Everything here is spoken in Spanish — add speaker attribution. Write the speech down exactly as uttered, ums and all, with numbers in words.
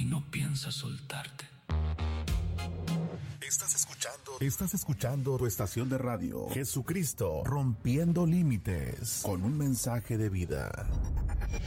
Speaker 1: no piensa soltarte.
Speaker 2: Estás escuchando, estás escuchando tu estación de radio, Jesucristo, rompiendo límites, con un mensaje de vida.